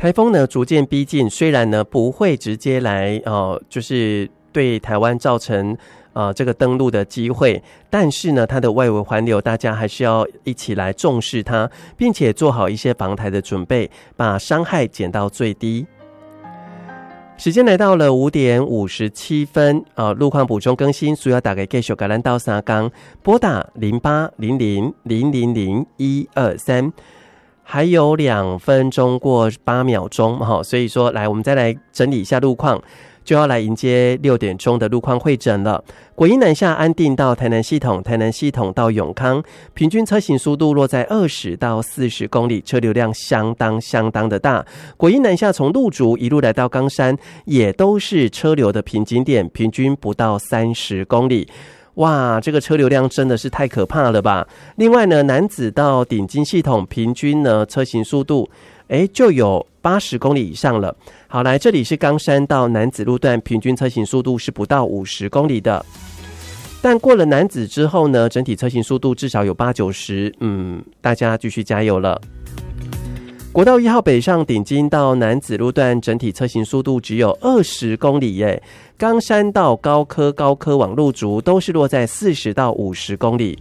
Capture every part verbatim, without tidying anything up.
台风呢逐渐逼近，虽然呢不会直接来呃，就是对台湾造成呃这个登陆的机会，但是呢它的外围环流大家还是要一起来重视它，并且做好一些防台的准备，把伤害减到最低。时间来到了五点五十七分，呃，路况补充更新，需要打给继续给咱到三港，拨打零八零零零零零一二三。还有两分钟过八秒钟哈，所以说来我们再来整理一下路况，就要来迎接六点钟的路况会诊了。国一南下安定到台南系统，台南系统到永康，平均车行速度落在二十到四十公里，车流量相当相当的大。国一南下从鹿竹一路来到冈山，也都是车流的瓶颈点，平均不到三十公里。哇，这个车流量真的是太可怕了吧！另外呢，楠梓到顶金系统平均呢车行速度，哎，就有八十公里以上了。好，来这里是冈山到楠梓路段，平均车行速度是不到五十公里的。但过了楠梓之后呢，整体车行速度至少有八九十，嗯，大家继续加油了。国道一号北上顶金到楠梓路段，整体车行速度只有二十公里耶。冈山到高科，高科往鹿竹都是落在四十到五十公里。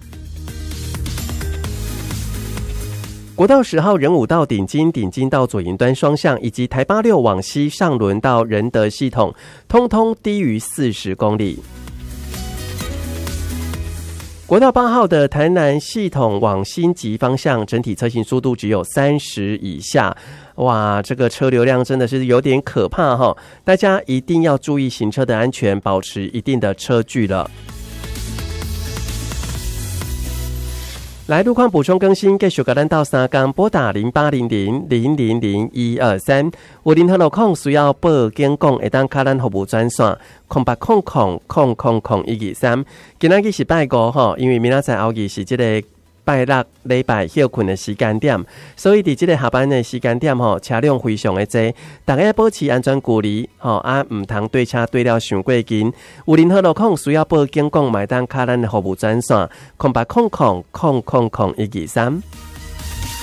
国道十号仁武到顶金，顶金到左营端双向，以及台八六往西上轮到仁德系统，通通低于四十公里。国道八号的台南系统往新集方向，整体车行速度只有三十以下，哇，这个车流量真的是有点可怕哈！大家一定要注意行车的安全，保持一定的车距了。来，路况补充更新，继续给咱到三港，拨打零八零零零零零一二三。有任何路况需要报警讲，会当卡咱服务专线空八空空空空空一二三。今仔日是拜五吼，因为明仔载后日是这个拜六礼拜休困的时间点，所以伫这个下班的时间点吼，车辆非常的多，大家保持安全距离吼，啊，唔通对车对了伤过近。有任何路况需要报警讲，买单卡咱的服务专线空八空空空空空一二三。